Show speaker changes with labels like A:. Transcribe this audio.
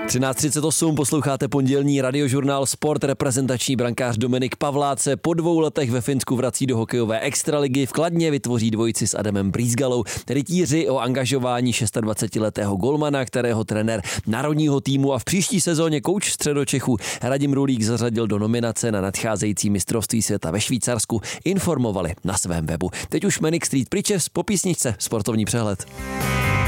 A: 13:38 posloucháte pondělní radiožurnál Sport. Reprezentační brankář Dominik Pavlát se po 2 letech ve Finsku vrací do hokejové extraligy. V Kladně vytvoří dvojici s Adamem Brýsgalou. Rytíři o angažování 26letého golmana, kterého trenér národního týmu a v příští sezóně kouč Středočechů Radim Rulík zařadil do nominace na nadcházející mistrovství světa ve Švýcarsku, informovali na svém webu. Teď už Manic Street Preachers po písničce sportovní přehled.